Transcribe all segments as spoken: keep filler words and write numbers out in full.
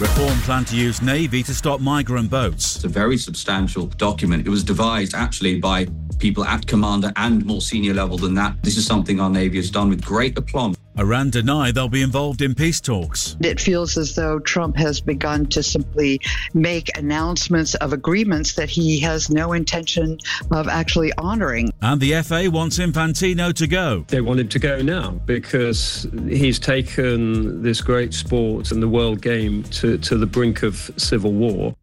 Reform plan to use Navy to stop migrant boats. It's a very substantial document. It was devised actually by people at commander and more senior level than that. This is something our Navy has done with great aplomb. Iran deny they'll be involved in peace talks. It feels as though Trump has begun to simply make announcements of agreements that he has no intention of actually honoring. And the F A wants Infantino to go. They want him to go now because he's taken this great sport and the world game to, to the brink of civil war.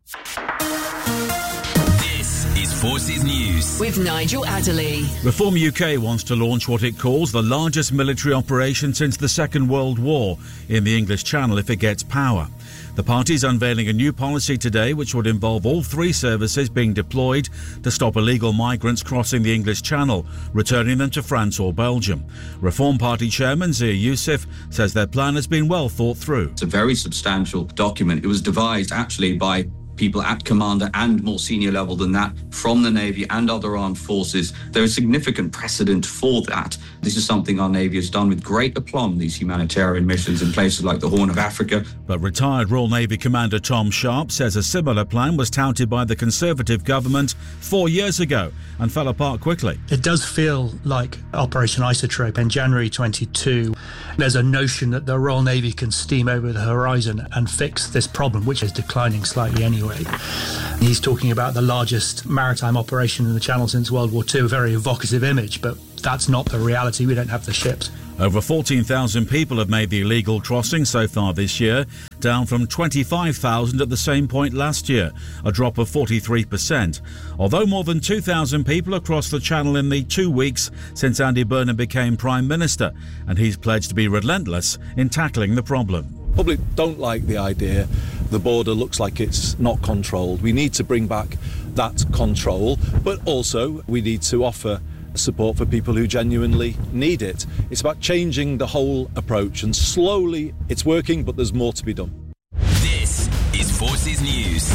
Forces News with Nigel Adderley. Reform U K wants to launch what it calls the largest military operation since the Second World War in the English Channel if it gets power. The party's unveiling a new policy today which would involve all three services being deployed to stop illegal migrants crossing the English Channel, returning them to France or Belgium. Reform Party Chairman Zia Youssef says their plan has been well thought through. It's a very substantial document. It was devised actually by people at commander and more senior level than that from the Navy and other armed forces. There is significant precedent for that. This is something our Navy has done with great aplomb, these humanitarian missions in places like the Horn of Africa. But retired Royal Navy Commander Tom Sharp says a similar plan was touted by the Conservative government four years ago and fell apart quickly. It does feel like Operation Isotrope in January twenty-two. There's a notion that the Royal Navy can steam over the horizon and fix this problem, which is declining slightly anyway. He's talking about the largest maritime operation in the Channel since World War Two, a very evocative image, but that's not the reality. We don't have the ships. Over fourteen thousand people have made the illegal crossing so far this year, down from twenty-five thousand at the same point last year, a drop of forty-three percent. Although more than two thousand people have crossed the Channel in the two weeks since Andy Burnham became Prime Minister, and he's pledged to be relentless in tackling the problem. Public don't like the idea the border looks like it's not controlled. We need to bring back that control, but also we need to offer support for people who genuinely need it. It's about changing the whole approach, and slowly it's working, but there's more to be done. This is Forces News.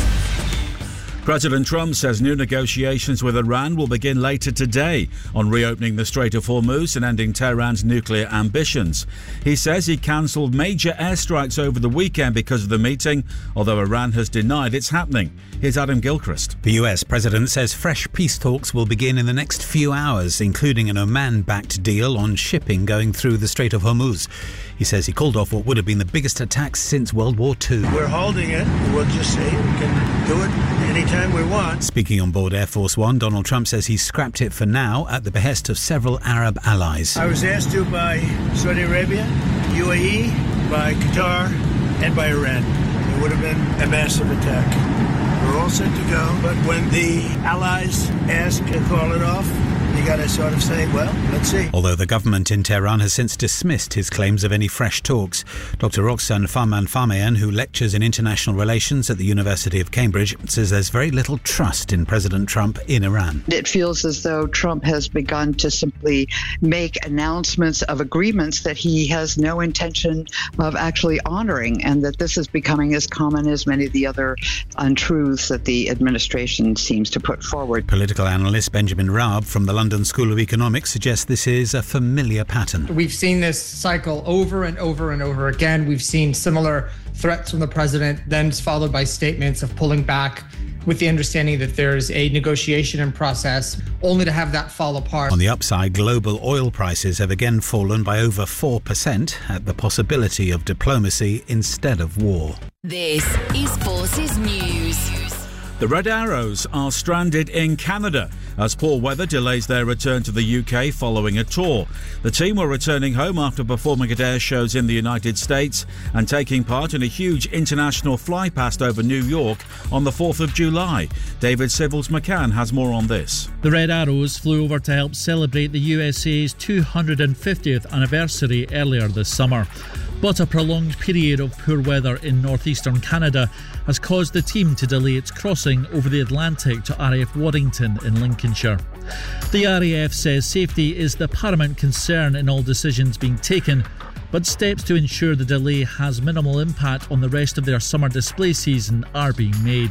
President Trump says new negotiations with Iran will begin later today on reopening the Strait of Hormuz and ending Tehran's nuclear ambitions. He says he cancelled major airstrikes over the weekend because of the meeting, although Iran has denied it's happening. Here's Adam Gilchrist. The U S president says fresh peace talks will begin in the next few hours, including an Oman-backed deal on shipping going through the Strait of Hormuz. He says he called off what would have been the biggest attacks since World War Two. We're holding it. We'll just see. We can do it anytime we want. Speaking on board Air Force One, Donald Trump says he's scrapped it for now at the behest of several Arab allies. I was asked to by Saudi Arabia, U A E, by Qatar, and by Iran. It would have been a massive attack. We're all set to go, but when the allies ask to call it off, you got to sort of say, well, let's see. Although the government in Tehran has since dismissed his claims of any fresh talks, Doctor Roxanne Farman-Farmayan, who lectures in international relations at the University of Cambridge, says there's very little trust in President Trump in Iran. It feels as though Trump has begun to simply make announcements of agreements that he has no intention of actually honoring, and that this is becoming as common as many of the other untruths that the administration seems to put forward. Political analyst Benjamin Raab from the London School of Economics suggests this is a familiar pattern. We've seen this cycle over and over and over again. We've seen similar threats from the president, then followed by statements of pulling back with the understanding that there's a negotiation in process, only to have that fall apart. On the upside, global oil prices have again fallen by over four percent at the possibility of diplomacy instead of war. This is Forces News. The Red Arrows are stranded in Canada as poor weather delays their return to the U K following a tour. The team were returning home after performing at air shows in the United States and taking part in a huge international flypast over New York on the fourth of July. David Sibbles-McCann has more on this. The Red Arrows flew over to help celebrate the U S A's two hundred fiftieth anniversary earlier this summer. But a prolonged period of poor weather in northeastern Canada has caused the team to delay its crossing over the Atlantic to R A F Waddington in Lincolnshire. The R A F says safety is the paramount concern in all decisions being taken, but steps to ensure the delay has minimal impact on the rest of their summer display season are being made.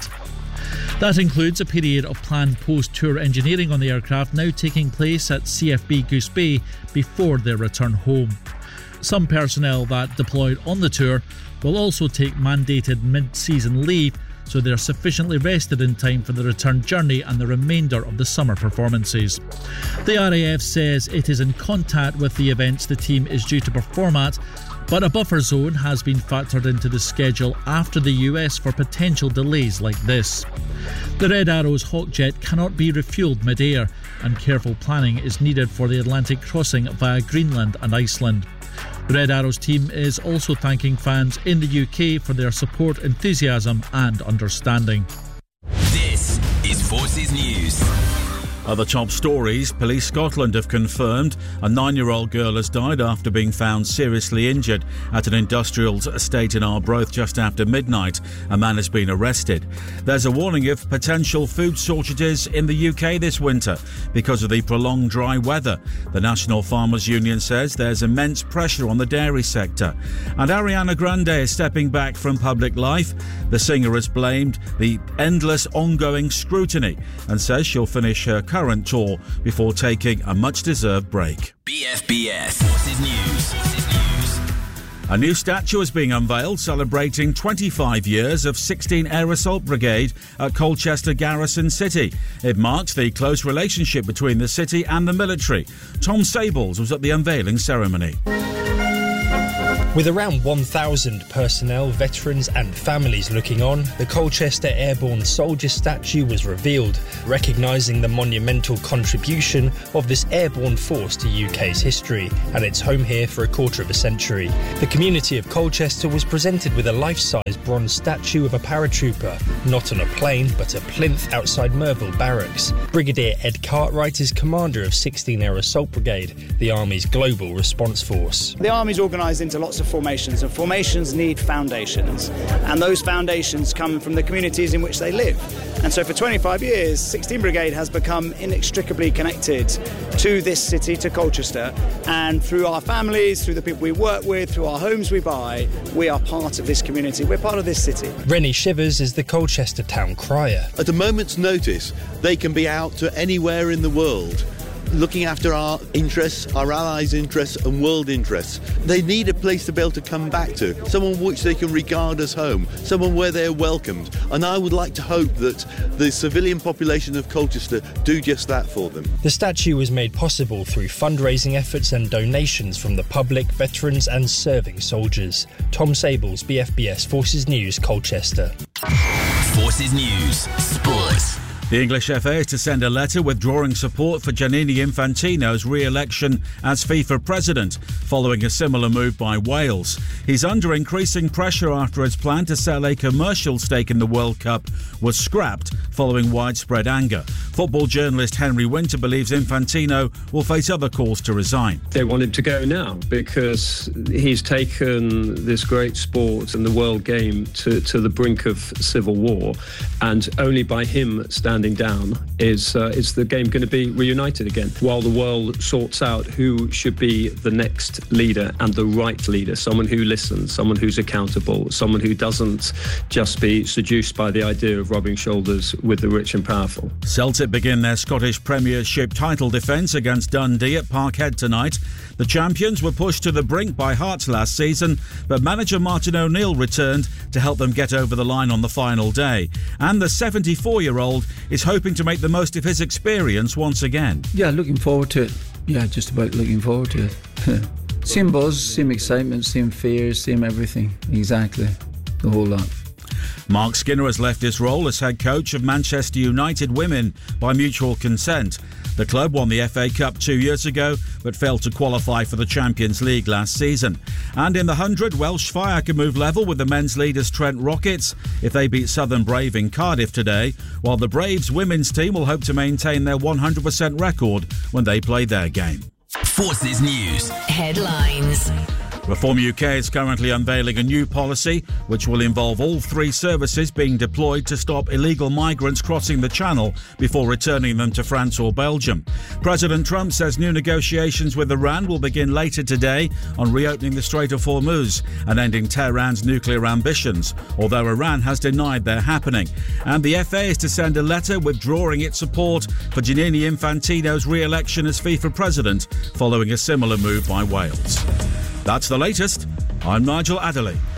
That includes a period of planned post-tour engineering on the aircraft now taking place at C F B Goose Bay before their return home. Some personnel that deployed on the tour will also take mandated mid-season leave, so they're sufficiently rested in time for the return journey and the remainder of the summer performances. The R A F says it is in contact with the events the team is due to perform at, but a buffer zone has been factored into the schedule after the U S for potential delays like this. The Red Arrow's Hawkjet cannot be refuelled mid-air, and careful planning is needed for the Atlantic crossing via Greenland and Iceland. The Red Arrows team is also thanking fans in the U K for their support, enthusiasm and understanding. This is Forces News. Other top stories. Police Scotland have confirmed a nine-year-old girl has died after being found seriously injured at an industrial estate in Arbroath just after midnight. A man has been arrested. There's a warning of potential food shortages in the U K this winter because of the prolonged dry weather. The National Farmers Union says there's immense pressure on the dairy sector. And Ariana Grande is stepping back from public life. The singer has blamed the endless ongoing scrutiny and says she'll finish her current tour before taking a much-deserved break. B F B S Forces News. Forces News. A new statue is being unveiled celebrating twenty-five years of sixteen Air Assault Brigade at Colchester Garrison City. It marks the close relationship between the city and the military. Tom Sables was at the unveiling ceremony. With around one thousand personnel, veterans and families looking on, the Colchester Airborne Soldier statue was revealed, recognising the monumental contribution of this airborne force to U K's history and its home here for a quarter of a century. The community of Colchester was presented with a life-size bronze statue of a paratrooper, not on a plane but a plinth outside Merville Barracks. Brigadier Ed Cartwright is commander of sixteen Air Assault Brigade, the Army's global response force. The Army's organised into lots of formations, and formations need foundations, and those foundations come from the communities in which they live. And so for twenty-five years, sixteen Brigade has become inextricably connected to this city, to Colchester, and through our families, through the people we work with, through our homes we buy, we are part of this community, we're part of this city. Rennie Shivers is the Colchester town crier. At a moment's notice, they can be out to anywhere in the world, looking after our interests, our allies' interests and world interests. They need a place to be able to come back to, someone which they can regard as home, someone where they're welcomed. And I would like to hope that the civilian population of Colchester do just that for them. The statue was made possible through fundraising efforts and donations from the public, veterans and serving soldiers. Tom Sables, B F B S Forces News, Colchester. Forces News Sports. The English F A is to send a letter withdrawing support for Gianni Infantino's re-election as FIFA president, following a similar move by Wales. He's under increasing pressure after his plan to sell a commercial stake in the World Cup was scrapped following widespread anger. Football journalist Henry Winter believes Infantino will face other calls to resign. They want him to go now because he's taken this great sport and the world game to, to the brink of civil war, and only by him standing down is uh, is the game going to be reunited again while the world sorts out who should be the next leader and the right leader, someone who listens, someone who's accountable, someone who doesn't just be seduced by the idea of rubbing shoulders with the rich and powerful. Celtic begin their Scottish Premiership title defence against Dundee at Parkhead tonight. The champions were pushed to the brink by Hearts last season, but manager Martin O'Neill returned to help them get over the line on the final day. And the seventy-four-year-old is hoping to make the most of his experience once again. Yeah, looking forward to it. Yeah, just about looking forward to it. Same buzz, same excitement, same fears, same everything. Exactly. The whole lot. Mark Skinner has left his role as head coach of Manchester United Women by mutual consent. The club won the F A Cup two years ago, but failed to qualify for the Champions League last season. And in the hundred, Welsh Fire can move level with the men's leaders Trent Rockets if they beat Southern Brave in Cardiff today, while the Braves women's team will hope to maintain their one hundred percent record when they play their game. Forces News Headlines. Reform U K is currently unveiling a new policy which will involve all three services being deployed to stop illegal migrants crossing the Channel before returning them to France or Belgium. President Trump says new negotiations with Iran will begin later today on reopening the Strait of Hormuz and ending Tehran's nuclear ambitions, although Iran has denied they're happening. And the F A is to send a letter withdrawing its support for Gianni Infantino's re-election as FIFA president, following a similar move by Wales. That's the latest. I'm Nigel Adderley.